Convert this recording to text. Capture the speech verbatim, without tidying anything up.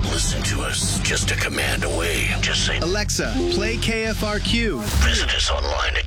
Listen to us just a command away. Just say, Alexa, play K F R Q. visit us online at